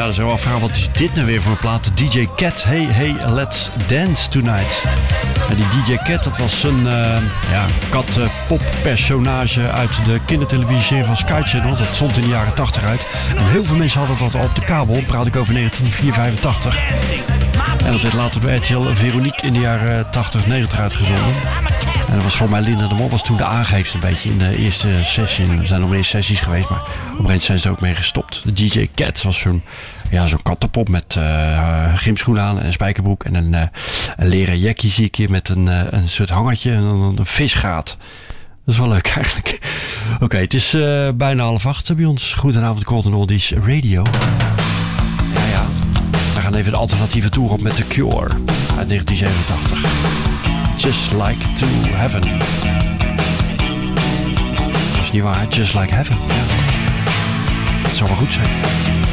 dan zou je afvragen, wat is dit nou weer voor een plaat? DJ Cat, hey, let's dance tonight. En die DJ Cat, dat was een kat-pop-personage uit de kindertelevisie van Sky Channel. Dat stond in de jaren 80 uit. En heel veel mensen hadden dat al op de kabel. Praat ik over 1984. En dat werd later bij RTL Veronique in de jaren 80, 90 uitgezonden. En dat was voor mij Linda de Mol, was toen de aangeefster een beetje in de eerste sessie. Er zijn nog meer sessies geweest, maar op een gegeven moment zijn ze er ook mee gestopt. De DJ Cat was zo'n kattenpop met gymschoenen aan en een spijkerbroek en een leren jackie zie ik hier met een soort hangertje en dan een visgraat. Dat is wel leuk eigenlijk. Oké, het is bijna 7:30 bij ons. Goedenavond, Golden Oldies Radio. Ja. We gaan even de alternatieve tour op met The Cure uit 1987. Just Like to Heaven. Dat is niet waar, Just Like Heaven. Ja. Het zou wel goed zijn.